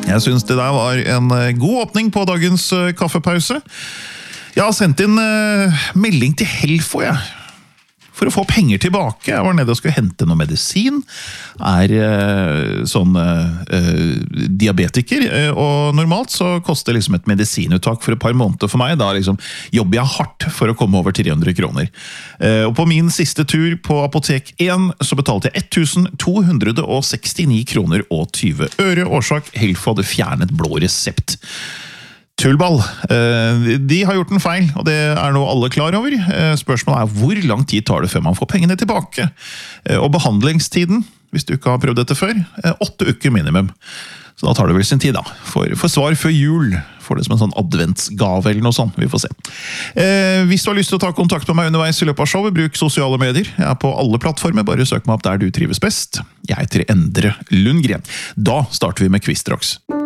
Jeg synes det der var en god åpning på dagens kaffepause. Jeg har sendt inn melding til Helfo, for å få penger tilbake. Jeg var nede og skulle hente noe medisin. Diabetiker, og normalt så koster liksom et medisinuttak for et par måneder for meg. Da liksom jobber jeg hardt for å komme over 300 kroner. Og på min siste tur på Apotek 1 så betalte jeg 1269 kroner og 20 øre. Årsak, Helfo hadde fjernet blå resept. Tullball. De har gjort en feil, og det er nå alle klar over. Spørsmålet er hvor lang tid tar det før man får pengene tilbake. Og behandlingstiden, hvis du ikke har prøvd dette før, 8 uker minimum. Så da tar det vel sin tid da. For svar før jul, får det som en sånn adventsgave eller noe sånt, vi får se. Hvis du har lyst til å ta kontakt med meg underveis i løpet av showet, bruk sosiale medier. Jeg er på alle plattformer, bare søk meg opp der du trives best. Jeg heter Endre Lundgren. Da starter vi med Quiz straks.